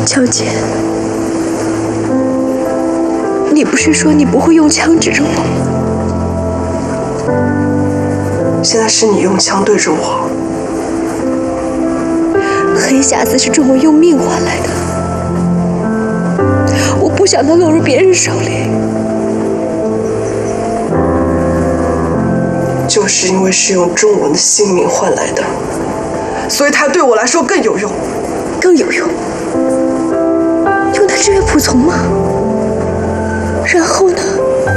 乔姐，你不是说你不会用枪指着我吗？现在是你用枪对着我。 黑匣子是这么用命换来的，我不想它落入别人手里。 就是因为是用仲文的性命换来的，所以它对我来说更有用。 更有用？用它制约仆从吗？然后呢？